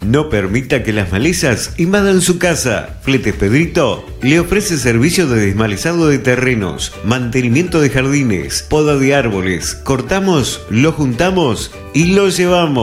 No permita que las malezas invadan su casa. Fletes Pedrito le ofrece servicio de desmalezado de terrenos, mantenimiento de jardines, poda de árboles. Cortamos, lo juntamos y lo llevamos.